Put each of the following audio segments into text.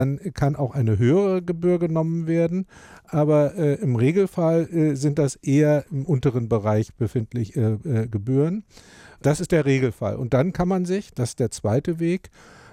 dann kann auch eine höhere Gebühr genommen werden. Aber im Regelfall sind das eher im unteren Bereich befindliche Gebühren. Das ist der Regelfall. Und dann kann man sich, das ist der zweite Weg,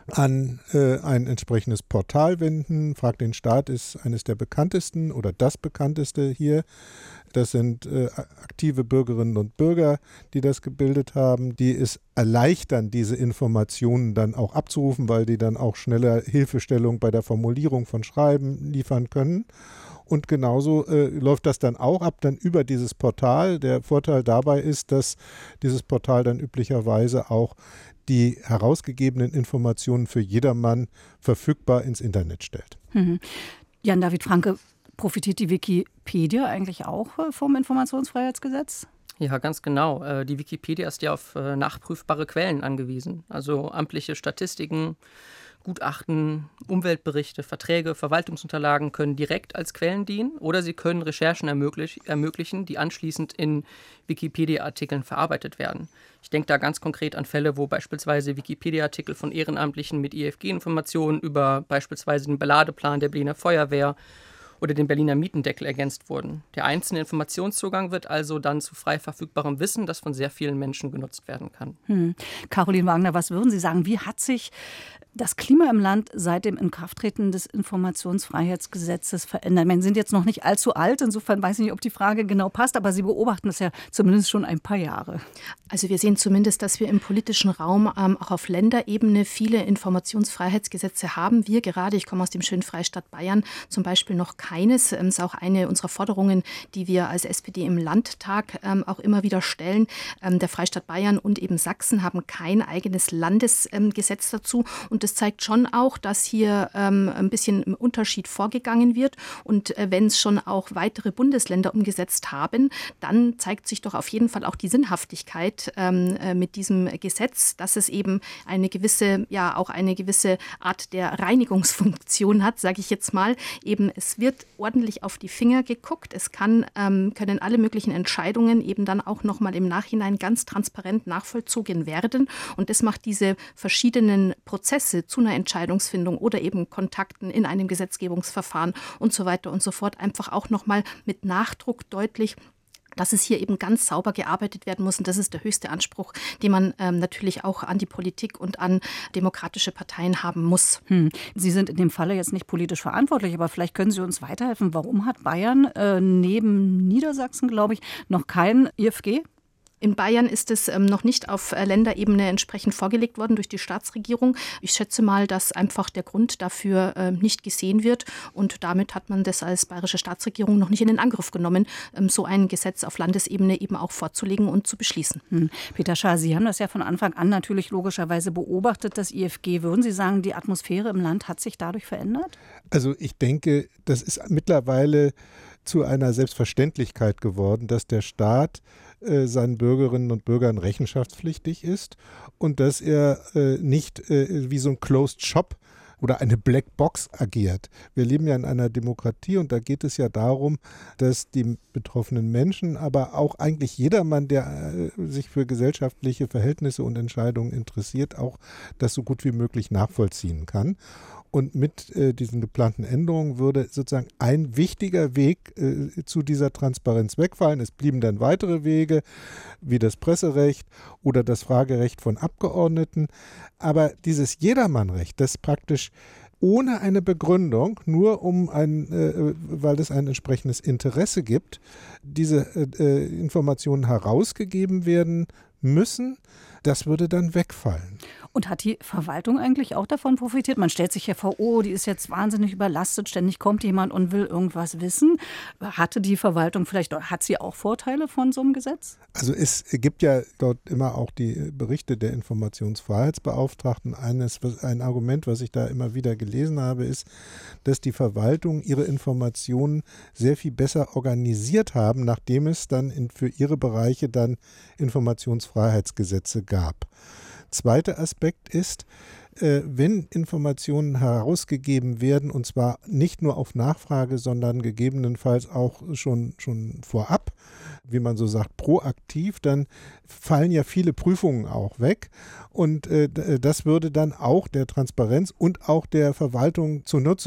an ein entsprechendes Portal wenden. Frag den Staat ist eines der bekanntesten oder das bekannteste hier. Das sind aktive Bürgerinnen und Bürger, die das gebildet haben, die es erleichtern, diese Informationen dann auch abzurufen, weil die dann auch schneller Hilfestellung bei der Formulierung von Schreiben liefern können. Und genauso läuft das dann auch ab, dann über dieses Portal. Der Vorteil dabei ist, dass dieses Portal dann üblicherweise auch die herausgegebenen Informationen für jedermann verfügbar ins Internet stellt. Jan-David Franke, profitiert die Wikipedia eigentlich auch vom Informationsfreiheitsgesetz? Ja, ganz genau. Die Wikipedia ist ja auf nachprüfbare Quellen angewiesen. Also amtliche Statistiken, Gutachten, Umweltberichte, Verträge, Verwaltungsunterlagen können direkt als Quellen dienen oder sie können Recherchen ermöglichen, die anschließend in Wikipedia-Artikeln verarbeitet werden. Ich denke da ganz konkret an Fälle, wo beispielsweise Wikipedia-Artikel von Ehrenamtlichen mit IFG-Informationen über beispielsweise den Beladeplan der Berliner Feuerwehr oder den Berliner Mietendeckel ergänzt wurden. Der einzelne Informationszugang wird also dann zu frei verfügbarem Wissen, das von sehr vielen Menschen genutzt werden kann. Caroline Wagner, was würden Sie sagen? Wie hat sich das Klima im Land seit dem Inkrafttreten des Informationsfreiheitsgesetzes verändert? Wir sind jetzt noch nicht allzu alt, insofern weiß ich nicht, ob die Frage genau passt, aber Sie beobachten es ja zumindest schon ein paar Jahre. Also wir sehen zumindest, dass wir im politischen Raum auch auf Länderebene viele Informationsfreiheitsgesetze haben. Wir gerade, ich komme aus dem schönen Freistaat Bayern, zum Beispiel noch keines. Das ist auch eine unserer Forderungen, die wir als SPD im Landtag auch immer wieder stellen. Der Freistaat Bayern und eben Sachsen haben kein eigenes Landesgesetz dazu. Und das zeigt schon auch, dass hier ein bisschen im Unterschied vorgegangen wird. Und wenn es schon auch weitere Bundesländer umgesetzt haben, dann zeigt sich doch auf jeden Fall auch die Sinnhaftigkeit mit diesem Gesetz, dass es eben eine gewisse Art der Reinigungsfunktion hat, sage ich jetzt mal. Eben, es wird ordentlich auf die Finger geguckt. Es können alle möglichen Entscheidungen eben dann auch nochmal im Nachhinein ganz transparent nachvollzogen werden. Und das macht diese verschiedenen Prozesse zu einer Entscheidungsfindung oder eben Kontakten in einem Gesetzgebungsverfahren und so weiter und so fort einfach auch nochmal mit Nachdruck deutlich, dass es hier eben ganz sauber gearbeitet werden muss. Und das ist der höchste Anspruch, den man natürlich auch an die Politik und an demokratische Parteien haben muss. Sie sind in dem Falle jetzt nicht politisch verantwortlich, aber vielleicht können Sie uns weiterhelfen. Warum hat Bayern neben Niedersachsen, glaube ich, noch kein IFG? In Bayern ist es noch nicht auf Länderebene entsprechend vorgelegt worden durch die Staatsregierung. Ich schätze mal, dass einfach der Grund dafür nicht gesehen wird. Und damit hat man das als bayerische Staatsregierung noch nicht in den Angriff genommen, so ein Gesetz auf Landesebene eben auch vorzulegen und zu beschließen. Peter Schaar, Sie haben das ja von Anfang an natürlich logischerweise beobachtet, das IFG. Würden Sie sagen, die Atmosphäre im Land hat sich dadurch verändert? Also ich denke, das ist mittlerweile zu einer Selbstverständlichkeit geworden, dass der Staat seinen Bürgerinnen und Bürgern rechenschaftspflichtig ist und dass er nicht wie so ein Closed Shop oder eine Black Box agiert. Wir leben ja in einer Demokratie und da geht es ja darum, dass die betroffenen Menschen, aber auch eigentlich jedermann, der sich für gesellschaftliche Verhältnisse und Entscheidungen interessiert, auch das so gut wie möglich nachvollziehen kann. Und mit diesen geplanten Änderungen würde sozusagen ein wichtiger Weg zu dieser Transparenz wegfallen. Es blieben dann weitere Wege, wie das Presserecht oder das Fragerecht von Abgeordneten. Aber dieses Jedermannrecht, das praktisch ohne eine Begründung, nur weil es ein entsprechendes Interesse gibt, diese Informationen herausgegeben werden müssen, das würde dann wegfallen. Und hat die Verwaltung eigentlich auch davon profitiert? Man stellt sich ja vor, oh, die ist jetzt wahnsinnig überlastet, ständig kommt jemand und will irgendwas wissen. Hatte die Verwaltung hat sie auch Vorteile von so einem Gesetz? Also es gibt ja dort immer auch die Berichte der Informationsfreiheitsbeauftragten. Ein Argument, was ich da immer wieder gelesen habe, ist, dass die Verwaltung ihre Informationen sehr viel besser organisiert haben, nachdem es dann für ihre Bereiche dann Informationsfreiheitsgesetze gab. Zweiter Aspekt ist, wenn Informationen herausgegeben werden, und zwar nicht nur auf Nachfrage, sondern gegebenenfalls auch schon vorab, wie man so sagt, proaktiv, dann fallen ja viele Prüfungen auch weg. Und das würde dann auch der Transparenz und auch der Verwaltung zunutze